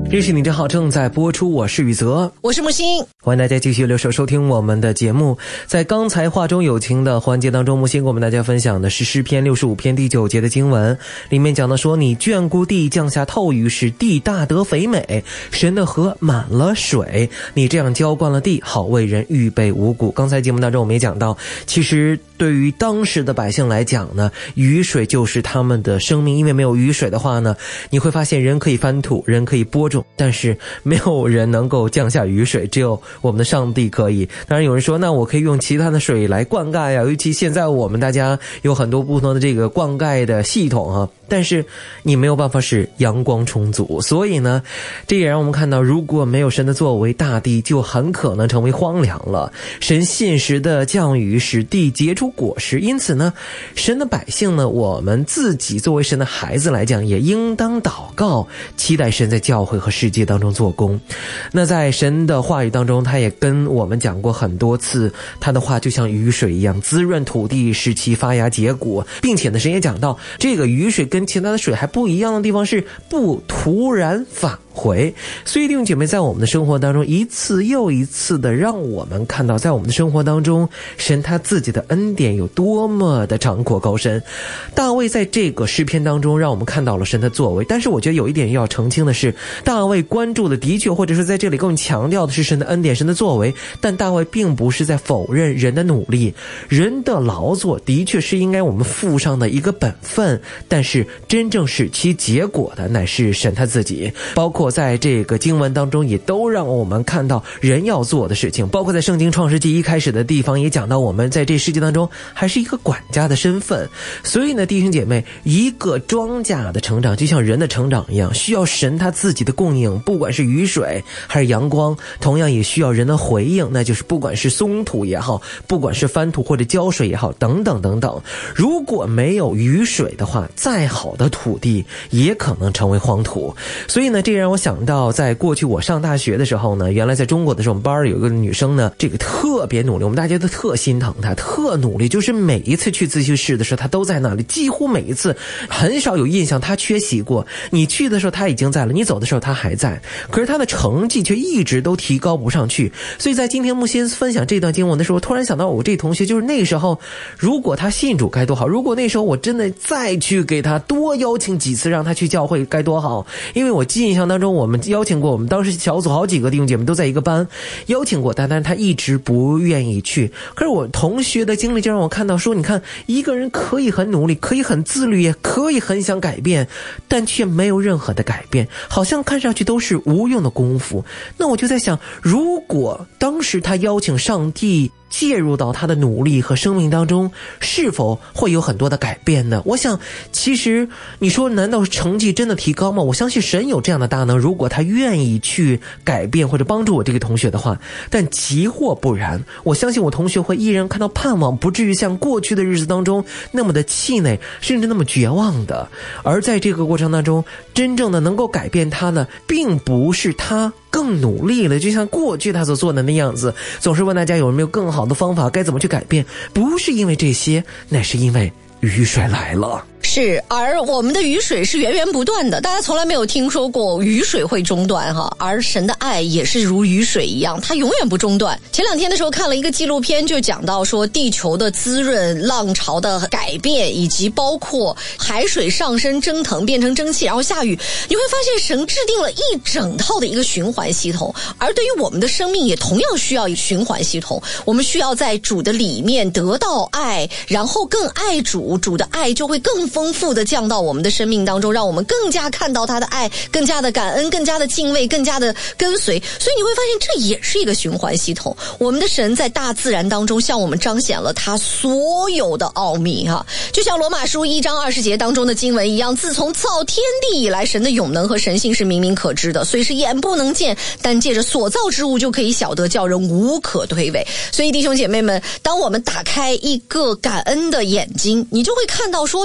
认识你真好正在播出，我是宇泽， 我是木星， 欢迎大家继续留守收听我们的节目。在刚才话中有情的环节当中，木星给我们大家分享的是诗篇65篇第9节的经文，里面讲的说，你眷顾地，降下透雨，使地大得肥美，神的河满了水，你这样浇灌了地，好为人预备五谷。刚才节目当中我们也讲到，其实对于当时的百姓来讲呢，雨水就是他们的生命，因为没有雨水的话呢，你会发现人可以翻土，人可以播种，但是没有人能够降下雨水，只有我们的上帝可以。当然有人说，那我可以用其他的水来灌溉呀，尤其现在我们大家有很多不同的这个灌溉的系统啊，但是你没有办法使阳光充足，所以呢，这也让我们看到，如果没有神的作为，大地就很可能成为荒凉了。神限时的降雨使地结出果实，因此呢，神的百姓呢，我们自己作为神的孩子来讲，也应当祷告，期待神在教会和世界当中做工。那在神的话语当中，他也跟我们讲过很多次，他的话就像雨水一样滋润土地，使其发芽结果，并且呢，神也讲到，这个雨水跟其他的水还不一样的地方是不突然返回。所以弟兄姐妹，在我们的生活当中，一次又一次的让我们看到，在我们的生活当中，神他自己的恩典有多么的长阔高深。大卫在这个诗篇当中让我们看到了神的作为，但是我觉得有一点要澄清的是，大卫关注的的确，或者说在这里跟我们强调的是神的恩典，神的作为，但大卫并不是在否认人的努力，人的劳作的确是应该我们负上的一个本分，但是真正使其结果的乃是神他自己。包括在这个经文当中也都让我们看到人要做的事情，包括在圣经创世纪一开始的地方也讲到，我们在这世界当中还是一个管家的身份。所以呢，弟兄姐妹，一个庄稼的成长就像人的成长一样，需要神他自己的供应，不管是雨水还是阳光，同样也需要人的回应，那就是不管是松土也好，不管是翻土或者浇水也好，等等等等。如果没有雨水的话，再好的土地也可能成为荒土。所以呢，这让我想到，在过去我上大学的时候呢，原来在中国的时候，我们班有一个女生呢，这个特别努力，我们大家都特心疼她，特努力，就是每一次去自习室的时候她都在那里，几乎每一次，很少有印象她缺席过。你去的时候她已经在了，你走的时候她还在，可是她的成绩却一直都提高不上去。所以在今天木心分享这段经文的时候，突然想到我这同学，就是那时候如果他信主该多好，如果那时候我真的再去给他多邀请几次让他去教会该多好。因为我印象当中我们邀请过，我们当时小组好几个弟兄姐妹都在一个班邀请过，但是他一直不愿意去。可是我同学的经历就让我看到说，你看一个人可以很努力，可以很自律，也可以很想改变，但却没有任何的改变，好像看上去都是无用的功夫。那我就在想，如果当时他邀请上帝介入到他的努力和生命当中，是否会有很多的改变呢？我想其实你说难道成绩真的提高吗？我相信神有这样的大能，如果他愿意去改变或者帮助我这个同学的话，但即或不然，我相信我同学会依然看到盼望，不至于像过去的日子当中那么的气馁，甚至那么绝望的。而在这个过程当中，真正的能够改变他呢，并不是他更努力了，就像过去他所做的那样子，总是问大家有没有更好的方法，该怎么去改变，不是因为这些，乃是因为雨水来了。 是，而我们的雨水是源源不断的，大家从来没有听说过雨水会中断哈。而神的爱也是如雨水一样，它永远不中断。前两天的时候看了一个纪录片，就讲到说地球的滋润、浪潮的改变，以及包括海水上升蒸腾变成蒸汽然后下雨，你会发现神制定了一整套的一个循环系统。而对于我们的生命也同样需要一个循环系统，我们需要在主的里面得到爱，然后更爱主，主的爱就会更丰富的降到我们的生命当中，让我们更加看到他的爱，更加的感恩，更加的敬畏，更加的跟随。所以你会发现这也是一个循环系统。我们的神在大自然当中向我们彰显了他所有的奥秘哈，就像罗马书1章20节当中的经文一样，自从造天地以来，神的永能和神性是明明可知的，虽是眼不能见，但借着所造之物就可以晓得，叫人无可推诿。所以弟兄姐妹们，当我们打开一个感恩的眼睛，你就会看到说到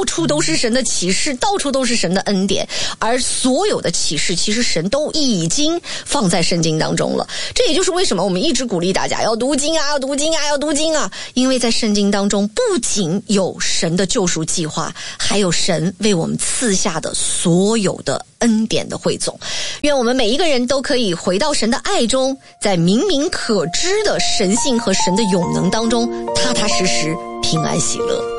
处都是神的启示，到处都是神的恩典，而所有的启示其实神都已经放在圣经当中了。这也就是为什么我们一直鼓励大家要读经啊，要读经啊，要读经啊，因为在圣经当中不仅有神的救赎计划，还有神为我们赐下的所有的恩典的汇总。愿我们每一个人都可以回到神的爱中，在明明可知的神性和神的永能当中踏踏实实平安喜乐。